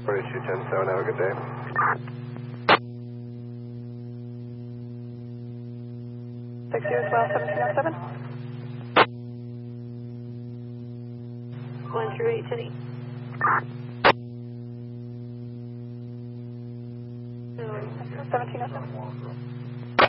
4210, have a good day. Six years well, 1707. 1 through 8 to the 1707.